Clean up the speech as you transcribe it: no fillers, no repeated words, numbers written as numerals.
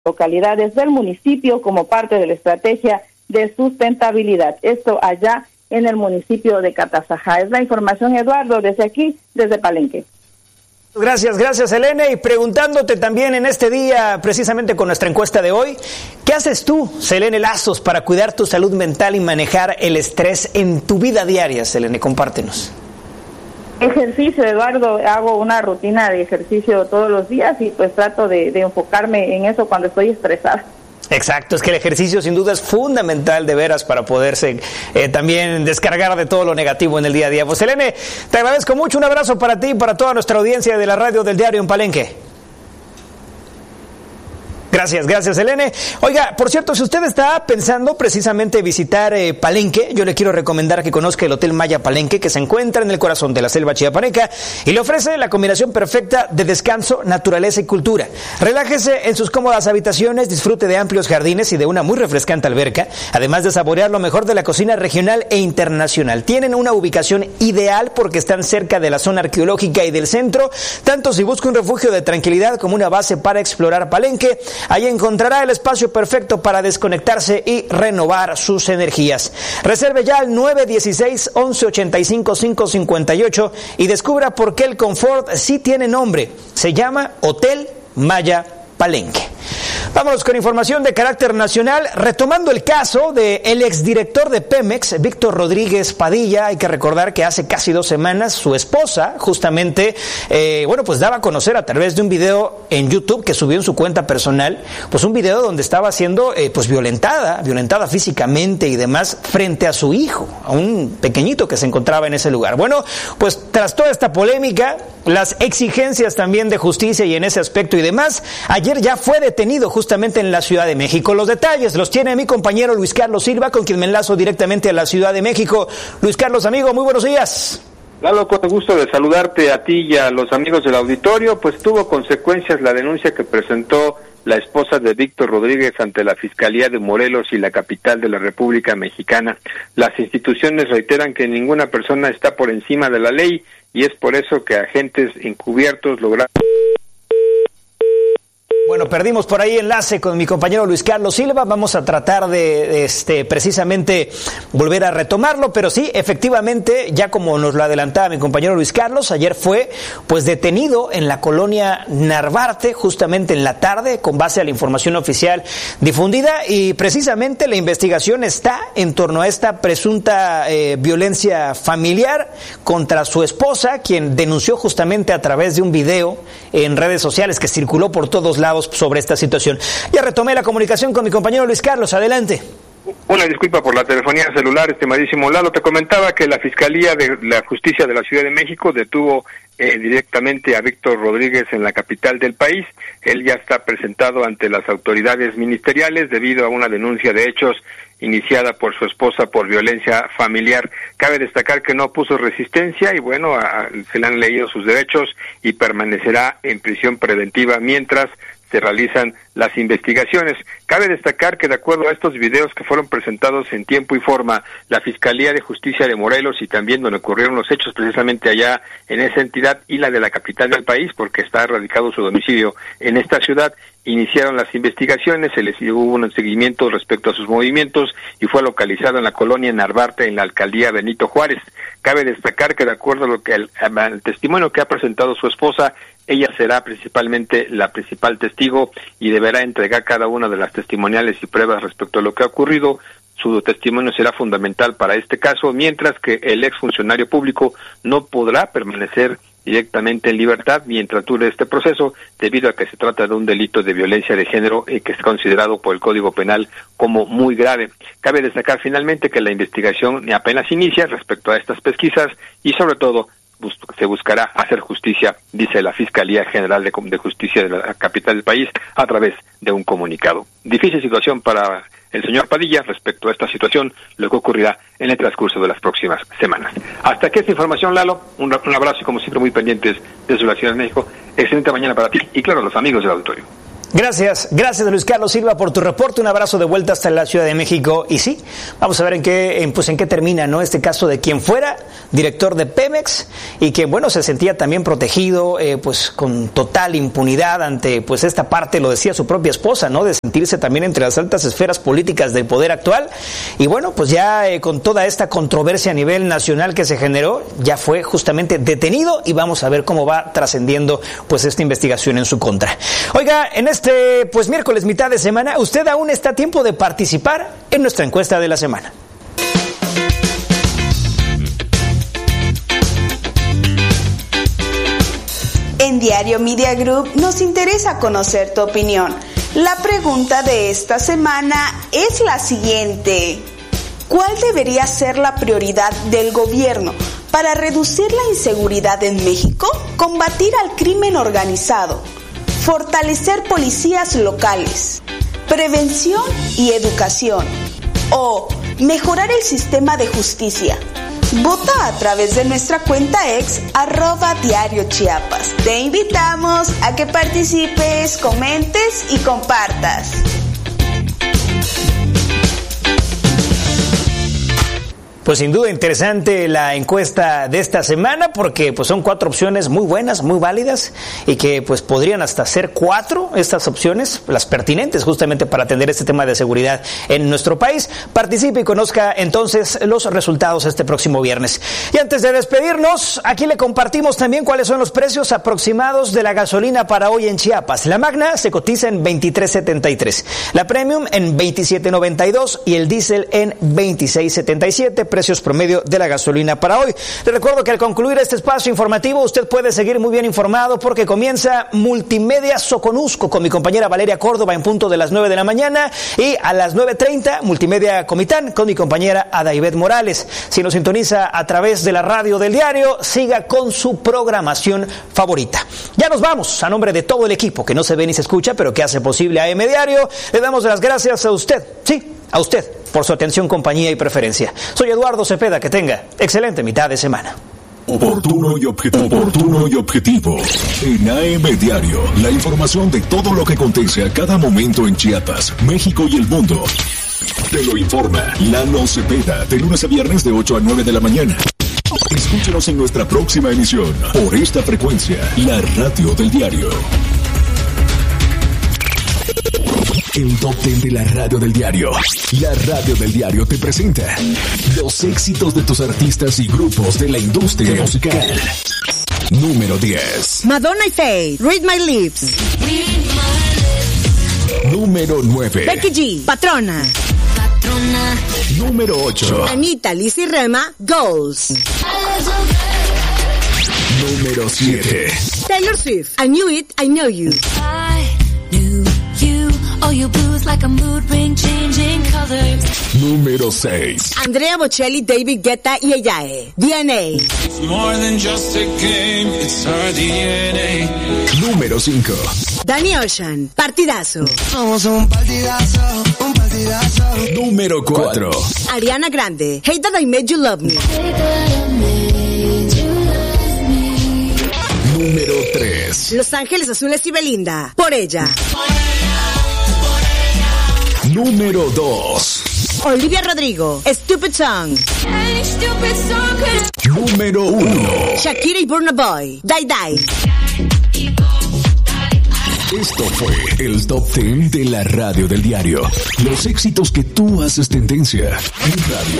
localidades del municipio como parte de la estrategia de sustentabilidad. Esto allá en el municipio de Catazajá. Es la información, Eduardo, desde aquí, desde Palenque. Gracias, Selene. Y preguntándote también en este día, precisamente con nuestra encuesta de hoy, ¿qué haces tú, Selene Lazos, para cuidar tu salud mental y manejar el estrés en tu vida diaria, Selene? Compártenos. Ejercicio, Eduardo, hago una rutina de ejercicio todos los días y pues trato de enfocarme en eso cuando estoy estresada. Exacto, es que el ejercicio sin duda es fundamental de veras para poderse también descargar de todo lo negativo en el día a día. Pues Selene, te agradezco mucho, un abrazo para ti y para toda nuestra audiencia de la radio del Diario en Palenque. Gracias, Selene. Oiga, por cierto, si usted está pensando precisamente visitar Palenque, yo le quiero recomendar que conozca el Hotel Maya Palenque, que se encuentra en el corazón de la selva chiapaneca y le ofrece la combinación perfecta de descanso, naturaleza y cultura. Relájese en sus cómodas habitaciones, disfrute de amplios jardines y de una muy refrescante alberca, además de saborear lo mejor de la cocina regional e internacional. Tienen una ubicación ideal porque están cerca de la zona arqueológica y del centro, tanto si busca un refugio de tranquilidad como una base para explorar Palenque. Allí encontrará el espacio perfecto para desconectarse y renovar sus energías. Reserve ya al 916-1185-558 y descubra por qué el confort sí tiene nombre. Se llama Hotel Maya Palenque. Vámonos con información de carácter nacional, retomando el caso del exdirector de Pemex, Víctor Rodríguez Padilla. Hay que recordar que hace casi 2 semanas su esposa justamente, pues daba a conocer a través de un video en YouTube que subió en su cuenta personal, pues un video donde estaba siendo violentada físicamente y demás frente a su hijo, a un pequeñito que se encontraba en ese lugar. Bueno, pues tras toda esta polémica, las exigencias también de justicia y en ese aspecto y demás, ayer ya fue detenido justamente en la Ciudad de México. Los detalles los tiene mi compañero Luis Carlos Silva, con quien me enlazo directamente a la Ciudad de México. Luis Carlos, amigo, muy buenos días. Lalo, con gusto de saludarte a ti y a los amigos del auditorio. Pues tuvo consecuencias la denuncia que presentó la esposa de Víctor Rodríguez ante la Fiscalía de Morelos y la capital de la República Mexicana. Las instituciones reiteran que ninguna persona está por encima de la ley y es por eso que agentes encubiertos lograron... Bueno, perdimos por ahí enlace con mi compañero Luis Carlos Silva. Vamos a tratar de precisamente volver a retomarlo, pero sí, efectivamente, ya como nos lo adelantaba mi compañero Luis Carlos, ayer fue pues detenido en la colonia Narvarte, justamente en la tarde, con base a la información oficial difundida, y precisamente la investigación está en torno a esta presunta violencia familiar contra su esposa, quien denunció justamente a través de un video en redes sociales que circuló por todos lados sobre esta situación. Ya retomé la comunicación con mi compañero Luis Carlos, adelante. Una disculpa por la telefonía celular, estimadísimo Lalo. Te comentaba que la Fiscalía de la Justicia de la Ciudad de México detuvo directamente a Víctor Rodríguez en la capital del país. Él ya está presentado ante las autoridades ministeriales debido a una denuncia de hechos iniciada por su esposa por violencia familiar. Cabe destacar que no puso resistencia y bueno, se le han leído sus derechos y permanecerá en prisión preventiva mientras se realizan las investigaciones. Cabe destacar que de acuerdo a estos videos que fueron presentados en tiempo y forma, la Fiscalía de Justicia de Morelos y también donde ocurrieron los hechos precisamente allá en esa entidad y la de la capital del país, porque está radicado su domicilio en esta ciudad, iniciaron las investigaciones, se les hubo un seguimiento respecto a sus movimientos y fue localizado en la colonia Narvarte, en la alcaldía Benito Juárez. Cabe destacar que de acuerdo a lo que al testimonio que ha presentado su esposa, ella será principalmente la principal testigo y deberá entregar cada una de las testimoniales y pruebas respecto a lo que ha ocurrido. Su testimonio será fundamental para este caso, mientras que el exfuncionario público no podrá permanecer directamente en libertad mientras dure este proceso, debido a que se trata de un delito de violencia de género que es considerado por el Código Penal como muy grave. Cabe destacar finalmente que la investigación apenas inicia respecto a estas pesquisas y sobre todo se buscará hacer justicia, dice la Fiscalía General de Justicia de la capital del país a través de un comunicado. Difícil situación para el señor Padilla respecto a esta situación, lo que ocurrirá en el transcurso de las próximas semanas. Hasta aquí esta información, Lalo. Un abrazo y como siempre muy pendientes desde la Ciudad de México. Excelente mañana para ti y claro, los amigos del auditorio. Gracias Luis Carlos Silva por tu reporte. Un abrazo de vuelta hasta la Ciudad de México. Y sí, vamos a ver en qué termina, ¿no? Este caso de quien fuera director de Pemex y que, bueno, se sentía también protegido, pues con total impunidad ante, pues esta parte, lo decía su propia esposa, ¿no? De sentirse también entre las altas esferas políticas del poder actual. Y bueno, pues ya con toda esta controversia a nivel nacional que se generó, ya fue justamente detenido y vamos a ver cómo va trascendiendo, pues esta investigación en su contra. Oiga, en pues miércoles, mitad de semana, usted aún está a tiempo de participar en nuestra encuesta de la semana. En Diario Media Group nos interesa conocer tu opinión. La pregunta de esta semana es la siguiente: ¿cuál debería ser la prioridad del gobierno para reducir la inseguridad en México? ¿Combatir al crimen organizado? ¿Fortalecer policías locales? ¿Prevención y educación? ¿O mejorar el sistema de justicia? Vota a través de nuestra cuenta ex @Diario Chiapas. Te invitamos a que participes, comentes y compartas. Pues sin duda interesante la encuesta de esta semana porque pues son 4 opciones muy buenas, muy válidas y que pues podrían hasta ser 4 estas opciones, las pertinentes justamente para atender este tema de seguridad en nuestro país. Participe y conozca entonces los resultados este próximo viernes. Y antes de despedirnos, aquí le compartimos también cuáles son los precios aproximados de la gasolina para hoy en Chiapas. La Magna se cotiza en 23.73, la Premium en 27.92 y el diésel en 26.77. Precios promedio de la gasolina para hoy. Les recuerdo que al concluir este espacio informativo usted puede seguir muy bien informado porque comienza Multimedia Soconusco con mi compañera Valeria Córdoba en punto de las 9 de la mañana y a las 9:30 Multimedia Comitán con mi compañera Adaibet Morales. Si nos sintoniza a través de la radio del diario, siga con su programación favorita. Ya nos vamos. A nombre de todo el equipo que no se ve ni se escucha, pero que hace posible AM Diario, le damos las gracias a usted. Sí, a usted por su atención, compañía y preferencia. Soy Eduardo Cepeda, que tenga excelente mitad de semana. Oportuno y objetivo. En AM Diario, la información de todo lo que acontece a cada momento en Chiapas, México y el mundo. Te lo informa Lalo Cepeda, de lunes a viernes de 8 a 9 de la mañana. Escúchenos en nuestra próxima emisión, por esta frecuencia, la radio del diario. El Top 10 de la radio del diario. La radio del diario te presenta los éxitos de tus artistas y grupos de la industria musical. Número 10. Madonna y Faith, Read My Lips. Número 9. Becky G, Patrona. Número 8. Anita, Liz y Rema, Goals. Número 7. Taylor Swift, I Knew It, I Know You. All your blues like a mood ring changing colors. Número 6. Andrea Bocelli, David Guetta y Eyae, DNA. It's more than just a game, it's our DNA. Número 5. Danny Ocean, Partidazo. Somos un partidazo, un partidazo. Número 4. Ariana Grande, Hate That I Made You Love Me. Número 3. Los Ángeles Azules y Belinda, Por Ella. Número 2. Olivia Rodrigo, Stupid Song. Número 1. Shakira y Burna Boy, Die Die. Esto fue el Top 10 de la radio del diario. Los éxitos que tú haces tendencia en radio.